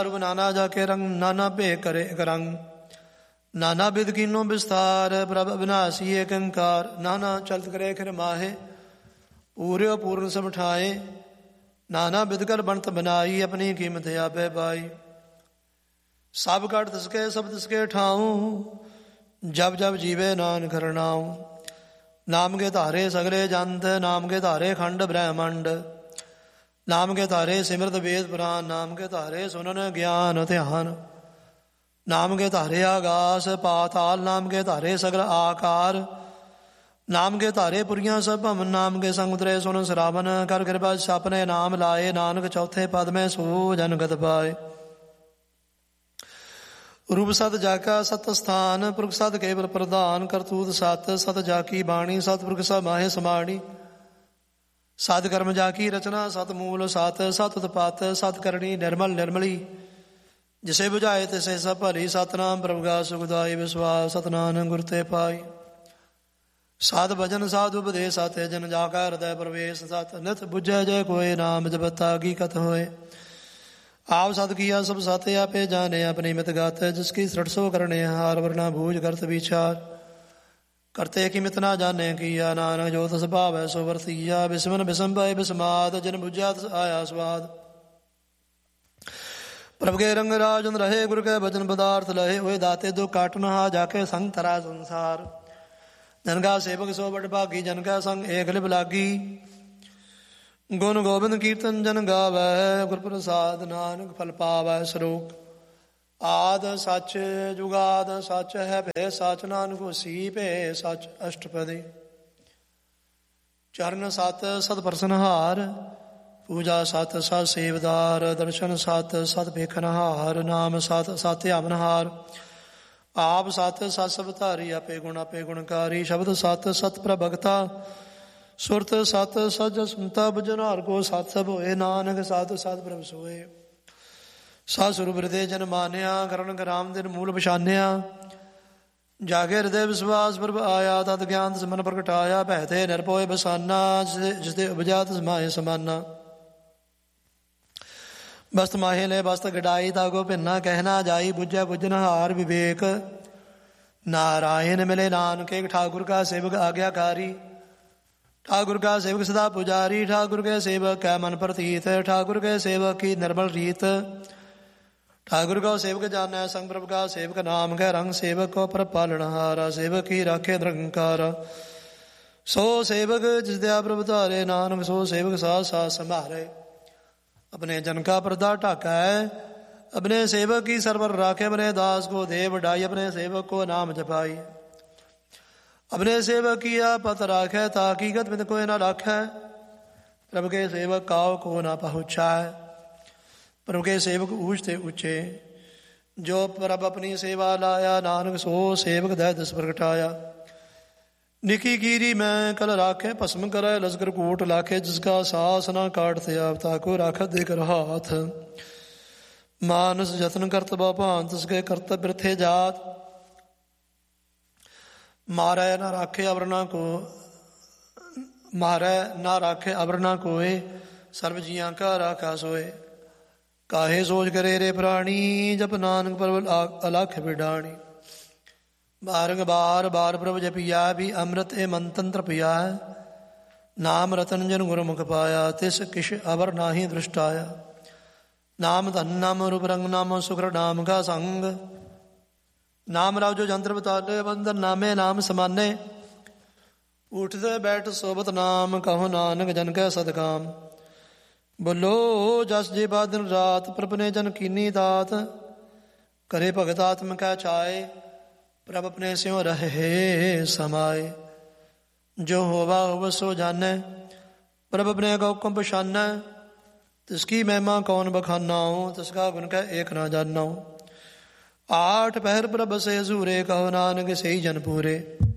ਨਾਨਾ ਜਾ ਕੇ ਰੰਗ ਨਾਨਾ ਭੇ ਕਰੇ ਇਕ ਰੰਗ, ਨਾਨਾ ਬਿਦ ਕੀਨੋ ਵਿਸਥਾਰ, ਪ੍ਰਭ ਅਬਿਨਾਸੀ ਏਕ ਓੰਕਾਰ। ਨਾਨਾ ਚਲਤ ਕਰੇ ਖਿਰ ਮਾਹੇ, ਪੂਰਿਓ ਪੂਰਨ ਸਭ ਠਾਏ। ਨਾਨਾ ਬਿਦ ਕਰ ਬਣਤ ਬਨਾਈ, ਆਪਣੀ ਕੀਮਤ ਆਪੇ ਪਾਈ। ਸਭ ਘਟ ਤਿਸਕੇ ਸਭ ਤਿਸਕੇ ਠਾਉ, ਜਬ ਜਬ ਜੀਵੇ ਨਾਨਕ ਹਰਿਨਾਉ। ਨਾਮ ਕੇ ਧਾਰੇ ਸਗਲੇ ਜੰਤ, ਨਾਮ ਕੇ ਧਾਰੇ ਖੰਡ ਬ੍ਰਹਮੰਡ। ਨਾਮ ਕੇ ਧਾਰੇ ਸਿਮਰਤ ਵੇਦ ਪੁਰਾਨ, ਨਾਮ ਕੇ ਧਾਰੇ ਸੁਨਨ ਗਿਆਨ ਧਿਆਨ। ਨਾਮ ਕੇ ਧਾਰੇ ਆਗਾਸ ਪਾਤਾਲ, ਨਾਮ ਕੇ ਧਾਰੇ ਸਗਲ ਆਕਾਰ। ਨਾਮ ਕੇ ਧਾਰੇ ਪੁਰੀਆਂ ਸਭ ਭਵਨ, ਨਾਮ ਕੇ ਸੰਗ ਉਤਰੇ ਸੁਨ ਸਰਾਵਨ। ਕਰ ਕਿਰਪਾ ਸਪਨੇ ਨਾਮ ਲਾਏ, ਨਾਨਕ ਚੌਥੇ ਪਦ ਮੈਂ ਸੋ ਜਨਗਤ ਪਾਏ। ਰੂਪ ਸਤ ਜਾਕਾ ਸਤ ਸਥਾਨ, ਪੁਰਖ ਸਤ ਕੇਵਲ ਪ੍ਰਧਾਨ। ਕਰਤੂਤ ਸਤ ਸਤ ਜਾਕੀ ਬਾਣੀ, ਸਤਿਪੁਰਖ ਸਭ ਮਾਹੇ ਸਮਾਣੀ। ਸਤ ਕਰਮ ਜਾਕੀ ਰਚਨਾ, ਸਤ ਮੂਲ ਸਤ ਸਤ ਉਤਪਾਤ। ਸਤ ਕਰਨੀ ਨਿਰਮਲ ਨਿਰਮਲੀ, ਜਿਸੇ ਬੁਝਾਏ ਤਿਸੇ ਸਭ ਭਲੀ। ਸਤਨਾਮ ਪ੍ਰਭੁਗਾ ਸੁਖਦਾਈ, ਵਿਸਵਾਸ ਸਤਨਾਮ ਗੁਰ ਤੇ ਪਾਈ। ਸਾਧ ਭਜਨ ਸਾਧ ਉਪਦੇਸ਼, ਸਤ ਜਨ ਜਾਕਾ ਹਿਰਦੈ ਪ੍ਰਵੇਸ਼। ਸਤ ਨਿਤ ਬੁਝੈ ਜੇ ਕੋਇ, ਨਾਮ ਜਪਤਾ ਹਕੀਕਤ ਹੋਏ। ਆਪ ਸਤ ਕੀਆ ਸਭ ਸਤ ਆਪੇ ਜਾਣੇ, ਆਪਣੀ ਮਿਤ ਗਾਤ ਜਿਸ ਕੀ ਸ੍ਰਿਟ ਸੋ ਕਰਨੇ। ਹਾਰ ਵਰਨਾ ਬੂਝ ਕਰਤ ਵਿਚਾਰ, ਕਰਤੇ ਕੀ ਮਿਤ ਨਾ ਜਾਣੇ ਕੀਆ। ਨਾਨਕ ਜੋ ਤਿਸ ਭਾਵੈ ਸੋ ਵਰਤੀਆ, ਬਿਸਮਨ ਬਿਸਮ ਭਏ ਬਿਸਮਾਦ। ਜਿਨ ਬੁਝਿਆ ਤਿਸ ਆਇਆ ਸਵਾਦ। ਪ੍ਰਭ ਕੇ ਰੰਗ ਰਾਜਨ ਰਹੇ, ਗੁਰ ਕੇ ਬਚਨ ਪਦਾਰਥ ਲਹੇ। ਹੋਏ ਦਾਤੇ ਦੁਖ ਕਾਟਨ ਹਾ, ਜਾਕੇ ਸੰਗ ਤਰਾ ਸੰਸਾਰ। ਜਨ ਕਾ ਸੇਵਕ ਸੋ ਬੜ ਭਾਗੀ, ਜਨ ਕਾ ਸੰਗ ਏਕ ਲਿਵ ਲਾਗੀ। ਗੁਣ ਗੋਬਿੰਦ ਕੀਰਤਨ ਜਨ ਗਾਵੈ, ਗੁਰ ਪ੍ਰਸਾਦ ਨਾਨਕ ਫਲ ਪਾਵੈ। ਸ਼ਲੋਕ ਆਦ ਸੱਚ ਜੁਗਾਦ ਸੱਚ ਹੈ, ਭੈ ਸੱਚ ਨਾਨਕ ਹੋਸੀ ਭੈ ਸੱਚ। ਅਸ਼ਟਪਦੀ ਚਰਨ ਸਤ ਸਤ ਪ੍ਰਸਨਹਾਰ, ਪੂਜਾ ਸਤ ਸਤ ਸੇਵਦਾਰ। ਦਰਸ਼ਨ ਸਤ ਸਤ ਵੇਖਨਹਾਰ, ਨਾਮ ਸਤ ਸਤ ਧਿਆਵਨਹਾਰ। ਆਪ ਸਤ ਸਤ ਸਭ ਧਾਰੀ, ਆਪੇ ਗੁਣਕਾਰੀ। ਸ਼ਬਦ ਸਤ ਸਤ ਪ੍ਰਭਗਤਾ, ਸੁਰਤ ਸਤ ਸਜ ਸੁਨਤਾ। ਬੁਝਨਾਰ ਕੋ ਸਤ ਸਭ ਹੋਏ, ਨਾਨਕ ਸਤ ਸਤ ਪ੍ਰਭ ਸੋਏ। ਸਤ ਸੁਰੂਪ ਹਿਰਦੇ ਜਨ ਮਾਨਿਆ, ਕਰਨ ਕਰਾਮ ਦਿਨ ਮੂਲ ਪਛਾਨਿਆ। ਜਾਗੇ ਹਿਰਦੇ ਵਿਸਵਾਸ ਪ੍ਰਭ ਆਇਆ, ਤਤ ਗਿਆਨ ਤਿਸ ਮਨ ਪ੍ਰਗਟਾਇਆ। ਭੈ ਤੇ ਨਿਰਭਉ ਬਸਾਨਾ, ਜਿਸਦੇ ਉਪਜਾ ਤਿਸ ਮਾਹੇ ਸਮਾਨਾ। ਬਸਤ ਮਾਹੇ ਲੈ ਬਸਤ ਗਡਾਈ, ਤਾਗੋ ਭਿੰਨਾ ਕਹਿਣਾ ਜਾਈ। ਬੁਝੈ ਬੁਝਨਹਾਰ ਵਿਵੇਕ, ਨਾਰਾਇਣ ਮਿਲੇ ਨਾਨਕੇ। ਠਾਕੁਰ ਕਾ ਸੇਵਕ ਆਗਿਆਕਾਰੀ, ठाकुर का सेवक सदा पुजारी। ठाकुर के सेवक कै मन प्रतीत, ठाकुर के सेवक की निर्मल रीत। ठाकुर का सेवक जानै संग प्रभ का, सेवक नाम कै रंग। सेवक को प्रभ पालनहारा, सेवक ही राखे निरंकार। सो सेवक जिस दया प्रभ धारे, नानक सो सेवक साथ साथ संभारे। अपने जन का पर्दा ढाका है, अपने सेवक की सरवर राखे। अपने दास को दे बढ़ाई, अपने सेवक को नाम जपाई। अपने सेवक किया पत राखै, ताकि गत बिन कोई न राखै। प्रभु के सेवक काव को न पहुँचाए, प्रभु के सेवक ऊँच ते ऊँचे। जो प्रभ अपनी सेवा लाया, नानक सो सेवक दय दस प्रगटाया। निकी कीरी मैं कल राखे, भस्म करे लश्कर कूट लाखे। जिसका सास न काटते आप, ताको राखत देकर हाथ। मानस जतन करत भान, तिसके कर्तव्य बिरथे जात। मारै न राखे अवरना को, मारै न राखे अवरना कोय। सर्व जियां का राखा सोए, काहे सोच करे रे प्राणी। जप नानक प्रभु अलख बिडाणी। बारंग बार बार प्रभु जपिया, भी अमृत ए मन तंत्र पिया। नाम रतन जन गुरमुख पाया, तिस किश अवर नाही दृष्टाया। नाम धन नाम रूप रंग, नाम सुखर नाम का संग। नाम राव जो जंत्र बताले, बंदर नामे नाम समाने। उठते बैठ सोबत नाम, कहो नानक जन कै सदकाम। बोलो जस जे बा दिन रात, प्रभ ने जन कीनी दात। करे भगत आत्म कै चाए, प्रभ अपने स्यों रहे समाए। जो होवा होव सो जानै, प्रभ अपने को हुक्म पछानै। तिसकी महिमा कौन बखानाऊं, तिसका गुण कै एक ना जानाऊं। आठ पहर प्रभ से सूरे, कहो नानक सही जन पूरे।